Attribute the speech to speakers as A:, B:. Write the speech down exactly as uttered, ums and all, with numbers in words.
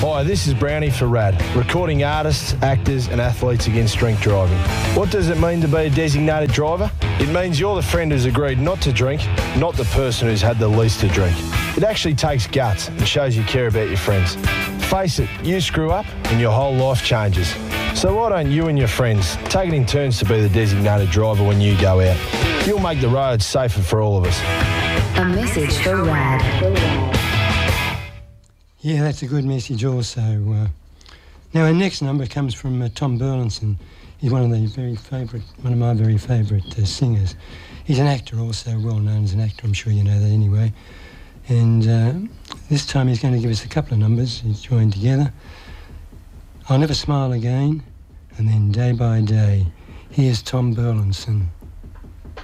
A: Hi, this is Brownie for RAD, recording artists, actors and athletes against drink driving. What does it mean to be a designated driver? It means you're the friend who's agreed not to drink, not the person who's had the least to drink. It actually takes guts and shows you care about your friends. Face it, you screw up and your whole life changes. So why don't you and your friends take it in turns to be the designated driver when you go out? You'll make the roads safer for all of us.
B: A message for RAD.
C: Yeah, that's a good message also. Uh, now, our next number comes from uh, Tom Burlinson. He's one of the very favourite, one of my very favourite uh, singers. He's an actor also, well known as an actor, I'm sure you know that anyway. And uh, this time he's going to give us a couple of numbers. He's joined together. I'll Never Smile Again, and then Day by Day. Here's Tom Burlinson.